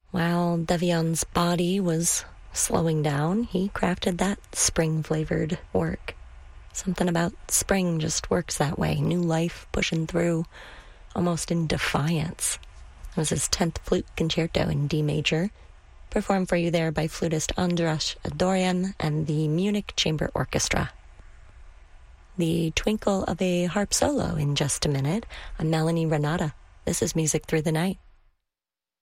While Devion's body was slowing down, he crafted that spring-flavored work. Something about spring just works that way. New life pushing through, almost in defiance. It was his 10th flute concerto in D major, performed for you there by flutist Andras Dorian and the Munich Chamber Orchestra. The twinkle of a harp solo in just a minute. I'm Melanie Renata. This is Music Through the Night.